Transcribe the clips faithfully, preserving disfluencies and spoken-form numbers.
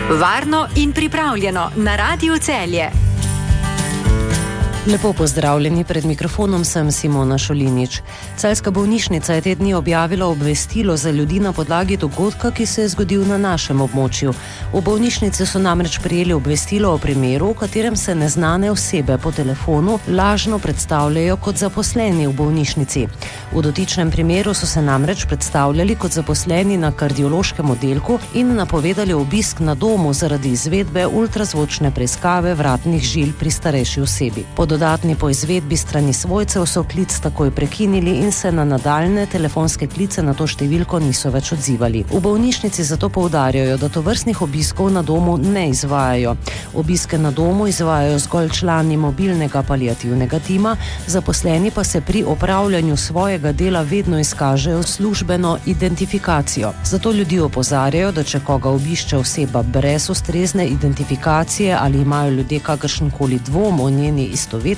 Varno in pripravljeno na Radiu Celje. Lepo pozdravljeni, pred mikrofonom sem Simona Šolinič. Celjska bolnišnica je te dni objavila obvestilo za ljudi na podlagi dogodka, ki se je zgodil na našem območju. V bolnišnici so namreč prejeli obvestilo o primeru, v katerem se neznane osebe po telefonu lažno predstavljajo kot zaposleni v bolnišnici. V dotičnem primeru so se namreč predstavljali kot zaposleni na kardiološkem oddelku in napovedali obisk na domu zaradi izvedbe ultrazvočne preiskave vratnih žil pri starejši osebi. Po dodatni poizvedbi strani svojcev so klic takoj prekinili in se na nadaljne telefonske klice na to številko niso več odzivali. V bolnišnici zato poudarjajo, da tovrstnih obiskov na domu ne izvajajo. Obiske na domu izvajajo zgolj člani mobilnega paliativnega tima, zaposleni pa se pri opravljanju svojega dela vedno izkažejo službeno identifikacijo. Zato ljudi opozarjajo, da če koga obišče oseba brez ustrezne identifikacije ali imajo ljudje kakršenkoli dvom o njeni istovetnosti,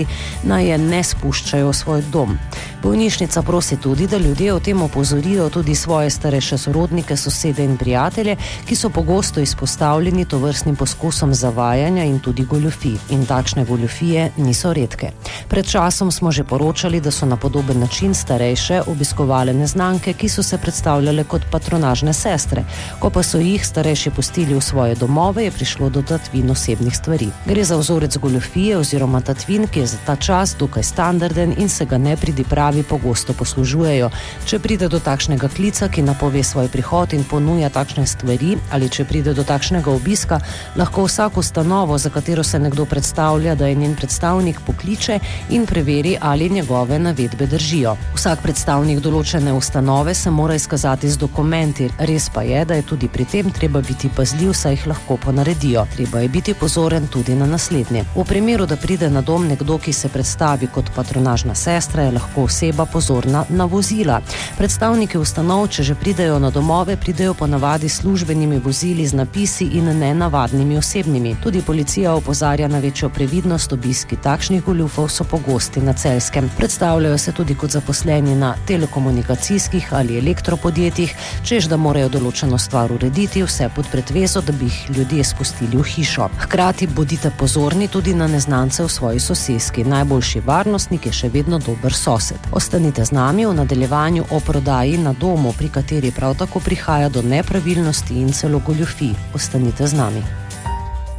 naj je ne spuščajo v svoj dom. Bolnišnica prosi tudi, da ljudje o tem opozorijo tudi svoje starejše sorodnike, sosede in prijatelje, ki so pogosto izpostavljeni tovrstnim poskusom zavajanja in tudi goljufij. In takšne goljufije niso redke. Pred časom smo že poročali, da so na podoben način starejše obiskovale neznanke, ki so se predstavljale kot patronažne sestre. Ko pa so jih starejši pustili v svoje domove, je prišlo do tatvin osebnih stvari. Gre za vzorec goljufije oziroma tatvin, ki je za ta čas dokaj standarden in se ga nepridipravi pogosto poslužujejo. Če pride do takšnega klica, ki napove svoj prihod in ponuja takšne stvari, ali če pride do takšnega obiska, lahko vsak ustanovo, za katero se nekdo predstavlja, da je njen predstavnik, pokliče in preveri, ali njegove navedbe držijo. Vsak predstavnik določene ustanove se mora izkazati z dokumenti. Res pa je, da je tudi pri tem treba biti pazljiv, saj jih lahko ponaredijo. Treba je biti pozoren tudi na naslednje. V primeru, da pride na dom nekdo, ki se predstavi kot patronažna sestra, je lahko oseba pozorna na vozila. Predstavniki ustanov, če že pridejo na domove, pridejo ponavadi službenimi vozili z napisi in nenavadnimi osebnimi. Tudi policija opozarja na večjo previdnost, obiski takšnih goljufov so pogosti na Celjskem. Predstavljajo se tudi kot zaposleni na telekomunikacijskih ali elektropodjetjih, češ da morajo določeno stvar urediti, vse pod pretvezo, da bi jih ljudje spustili v hišo. Hkrati bodite pozorni tudi na neznance v svoji soseski. Najboljši varnostnik je še vedno dober sosed. Ostanite z nami v nadaljevanju o prodaji na domu, pri kateri prav tako prihaja do nepravilnosti in celo goljufij. Ostanite z nami.